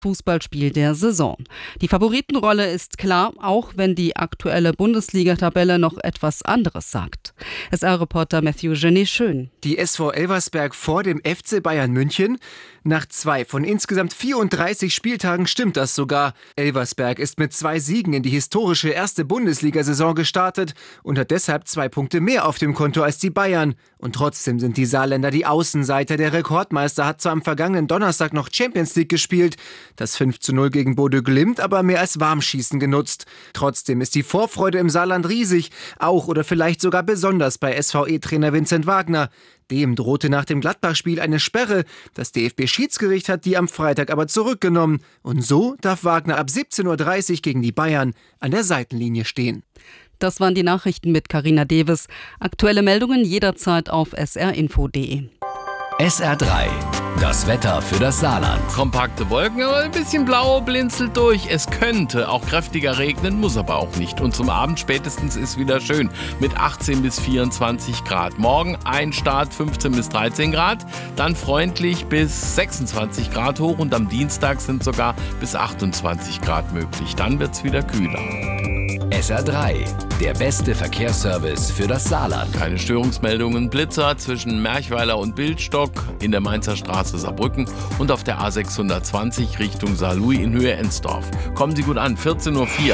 Fußballspiel der Saison. Die Favoritenrolle ist klar, auch wenn die aktuelle Bundesliga-Tabelle noch etwas anderes sagt. SR-Reporter Matthew Genet-Schön. Die SV Elversberg vor dem FC Bayern München? Nach 2 von insgesamt 34 Spieltagen stimmt das sogar. Elversberg ist mit 2 Siegen in die historische erste Bundesliga-Saison gestartet und hat deshalb 2 Punkte mehr auf dem Konto als die Bayern. Und trotzdem sind die Saarländer die Außenseiter. Der Rekordmeister hat zwar am vergangenen Donnerstag noch Champions League gespielt, das 5:0 gegen Bodø Glimt aber mehr als Warmschießen genutzt. Trotzdem ist die Vorfreude im Saarland riesig, auch oder vielleicht sogar besonders bei SVE-Trainer Vincent Wagner. Dem drohte nach dem Gladbach-Spiel eine Sperre. Das DFB-Schiedsgericht hat die am Freitag aber zurückgenommen. Und so darf Wagner ab 17:30 Uhr gegen die Bayern an der Seitenlinie stehen. Das waren die Nachrichten mit Carina Deves. Aktuelle Meldungen jederzeit auf srinfo.de. SR3, das Wetter für das Saarland. Kompakte Wolken, aber ein bisschen blau blinzelt durch. Es könnte auch kräftiger regnen, muss aber auch nicht. Und zum Abend spätestens ist wieder schön mit 18 bis 24 Grad. Morgen ein Start 15 bis 13 Grad, dann freundlich bis 26 Grad hoch und am Dienstag sind sogar bis 28 Grad möglich. Dann wird's wieder kühler. SR3, der beste Verkehrsservice für das Saarland. Keine Störungsmeldungen. Blitzer zwischen Merchweiler und Bildstock in der Mainzer Straße Saarbrücken und auf der A620 Richtung Saarlouis in Höhe Ensdorf. Kommen Sie gut an, 14:04 Uhr.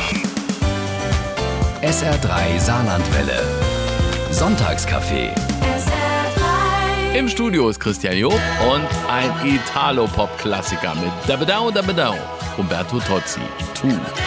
SR3 Saarlandwelle. Sonntagscafé. Im Studio ist Christian Job und ein Italo-Pop-Klassiker mit Dabadau, Dabadau. Umberto Tozzi, Tu.